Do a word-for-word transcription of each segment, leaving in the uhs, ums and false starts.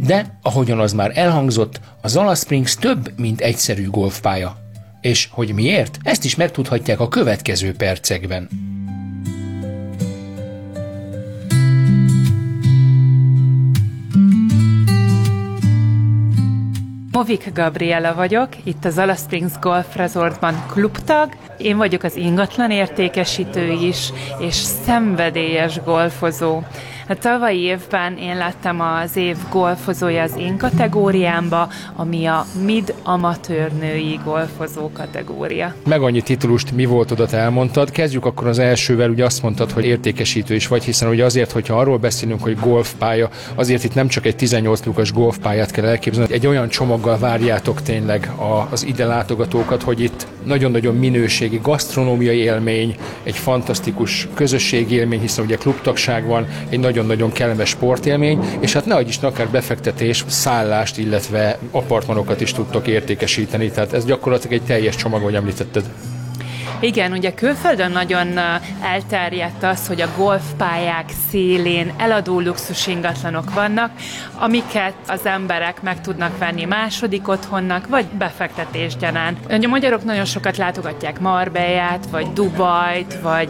De, ahogyan az már elhangzott, a Zala Springs több, mint egyszerű golfpálya. És hogy miért? Ezt is megtudhatják a következő percekben. Movik Gabriela vagyok, itt a Zala Springs Golf Resortban klubtag. Én vagyok az ingatlan értékesítő is, és szenvedélyes golfozó. A tavalyi évben én lettem az év golfozója az én kategóriámba, ami a mid-amatőr női golfozó kategória. Meg annyi titulust mi volt oda, te elmondtad. Kezdjük akkor az elsővel, ugye azt mondtad, hogy értékesítő is vagy, hiszen ugye azért, hogyha arról beszélünk, hogy golfpálya, azért itt nem csak egy tizennyolc lukas golfpályát kell elképzelni, egy olyan csomaggal várjátok tényleg az ide látogatókat, hogy itt nagyon-nagyon minőségi gasztronómiai élmény, egy fantasztikus közösségi élmény, hiszen ugye klubtagság van, egy nagyon-nagyon kellemes sportélmény, és hát ne adj is, akár befektetés, szállást, illetve apartmanokat is tudtok értékesíteni, tehát ez gyakorlatilag egy teljes csomag, ahogy említetted. Igen, ugye külföldön nagyon elterjedt az, hogy a golfpályák szélén eladó luxus ingatlanok vannak, amiket az emberek meg tudnak venni második otthonnak, vagy befektetésgyanánt. A magyarok nagyon sokat látogatják Marbellát, vagy Dubajt, vagy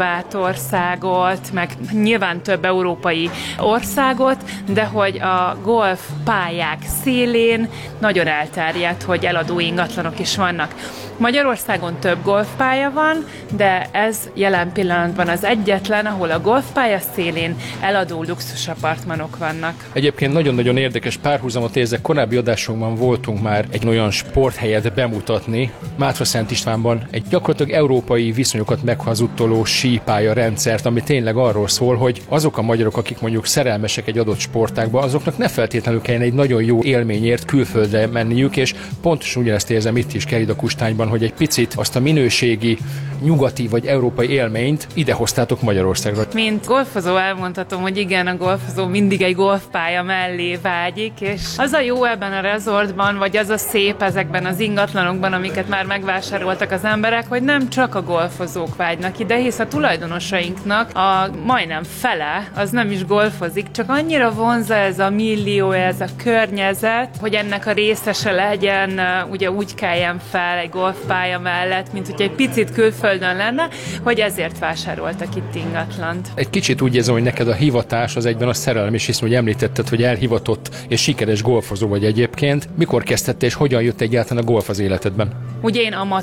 Horvátországot, meg nyilván több európai országot, de hogy a golfpályák szélén nagyon elterjedt, hogy eladó ingatlanok is vannak. Magyarországon több golfpálya van, de ez jelen pillanatban az egyetlen, ahol a golfpálya szélén eladó luxus apartmanok vannak. Egyébként nagyon-nagyon érdekes párhuzamot érzek. Korábbi adásunkban voltunk már egy olyan sporthelyet bemutatni, Mátraszent Istvánban egy gyakorlatilag európai viszonyokat meghazudtoló sípálya rendszert, ami tényleg arról szól, hogy azok a magyarok, akik mondjuk szerelmesek egy adott sportágba, azoknak ne feltétlenül kellene egy nagyon jó élményért külföldre menniük, és pontosan ugyanezt érzem itt is Kerida Kustányban, hogy egy picit azt a minőségi nyugati vagy európai élményt idehoztátok Magyarországra. Mint golfozó elmondhatom, hogy igen, a golfozó mindig egy golfpálya mellé vágyik, és az a jó ebben a resortban, vagy az a szép ezekben az ingatlanokban, amiket már megvásároltak az emberek, hogy nem csak a golfozók vágynak ide, hisz a tulajdonosainknak a majdnem fele az nem is golfozik, csak annyira vonza ez a millió, ez a környezet, hogy ennek a részese legyen, ugye úgy keljen fel egy golfpálya mellett, mint hogy egy picit külföldön lenne, hogy ezért vásároltak itt ingatlant. Egy kicsit úgy érzem, hogy neked a hivatás az egyben a szerelem is, hiszen hogy említetted, hogy elhivatott és sikeres golfozó vagy egyébként. Mikor kezdted és hogyan jött egyáltalán a golf az életedben? Ugye én amatőr